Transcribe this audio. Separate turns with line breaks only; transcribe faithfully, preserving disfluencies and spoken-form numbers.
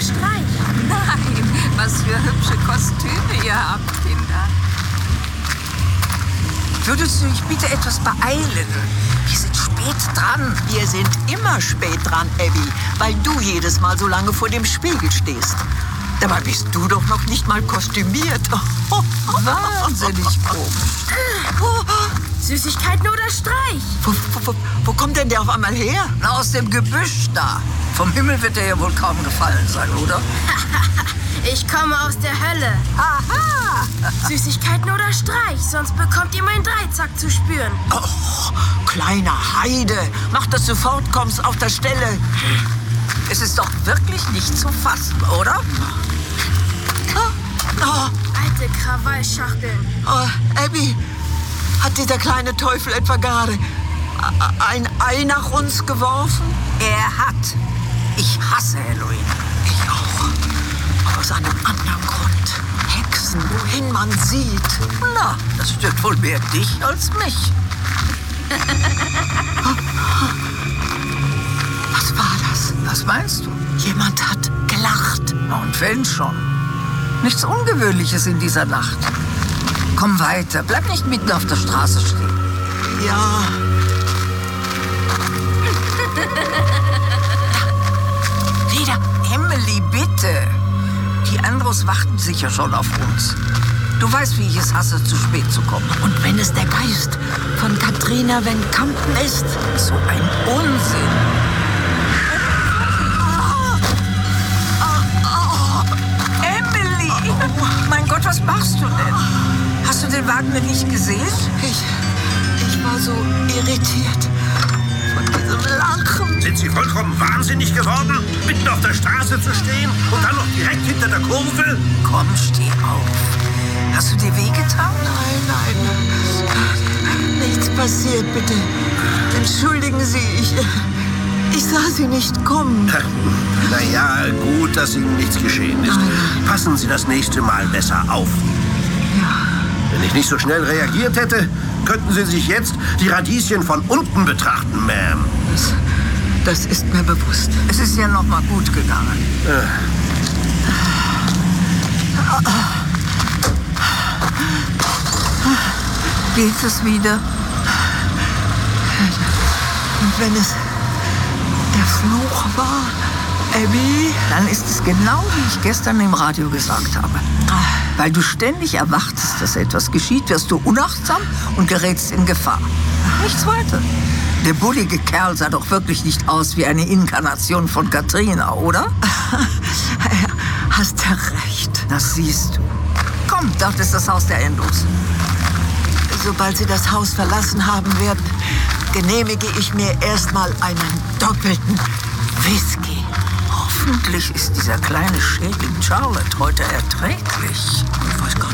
Streich?
Nein, was für hübsche Kostüme ihr habt, Kinder. Würdest du dich bitte etwas beeilen? Wir sind spät dran.
Wir sind immer spät dran, Abby, weil du jedes Mal so lange vor dem Spiegel stehst. Dabei bist du doch noch nicht mal kostümiert.
Wahnsinnig komisch.
Süßigkeiten oder Streich?
Wo, wo, wo, wo kommt denn der auf einmal her?
Na, aus dem Gebüsch da. Vom Himmel wird er ja wohl kaum gefallen sein, oder?
Ich komme aus der Hölle.
Aha!
Süßigkeiten oder Streich, sonst bekommt ihr meinen Dreizack zu spüren.
Oh, kleiner Heide, mach, dass du fortkommst auf der Stelle.
Es ist doch wirklich nicht zu fassen, oder?
Oh, oh,
Alte Krawallschachteln.
oh, Abby, hat dieser kleine Teufel etwa gerade ein Ei nach uns geworfen?
Er hat. Ich hasse Halloween.
Ich auch. Aber aus einem anderen Grund. Hexen, wohin man sieht.
Na, das stört wohl mehr dich als mich.
Was war das?
Was meinst du?
Jemand hat gelacht.
Und wenn schon. Nichts Ungewöhnliches in dieser Nacht. Komm weiter, bleib nicht mitten auf der Straße stehen.
Ja.
Wieder, Emily, bitte. Die Andros warten sicher schon auf uns. Du weißt, wie ich es hasse, zu spät zu kommen.
Und wenn es der Geist von Katrina Van Kampen ist?
So ein Unsinn. Emily! Mein Gott, was machst du denn? Hast du den Wagen denn nicht gesehen?
Ich, ich war so irritiert von diesem Lachen.
Sind Sie vollkommen wahnsinnig geworden, mitten auf der Straße zu stehen und dann noch direkt hinter der Kurve?
Komm, steh auf. Hast du dir wehgetan?
Nein, nein. Nichts passiert, bitte. Entschuldigen Sie, ich, ich sah Sie nicht kommen.
Na ja, gut, dass Ihnen nichts geschehen ist. Passen Sie das nächste Mal besser auf.
Ja.
Wenn ich nicht so schnell reagiert hätte, könnten Sie sich jetzt die Radieschen von unten betrachten, Ma'am.
Das, das ist mir bewusst.
Es ist ja noch mal gut gegangen.
Äh.
Geht es wieder?
Und wenn es der Fluch war, Abby?
Dann ist es genau, wie ich gestern im Radio gesagt habe. Weil du ständig erwartest, dass etwas geschieht, wirst du unachtsam und gerätst in Gefahr. Nichts weiter. Der bullige Kerl sah doch wirklich nicht aus wie eine Inkarnation von Katrina, oder?
Hast du recht.
Das siehst du. Komm, dort ist das Haus der Endos.
Sobald Sie das Haus verlassen haben werden, genehmige ich mir erstmal einen doppelten Whisky.
Hoffentlich ist dieser kleine Schädling Charlotte heute erträglich.
Ich weiß gar